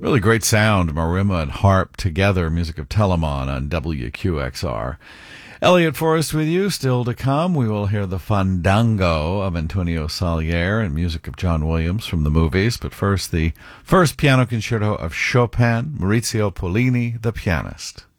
Really great sound, marimba and harp together, music of Telemon on WQXR. Elliot Forrest with you. Still to come, we will hear the Fandango of Antonio Salier and music of John Williams from the movies. But first, the first piano concerto of Chopin, Maurizio Pollini, the pianist.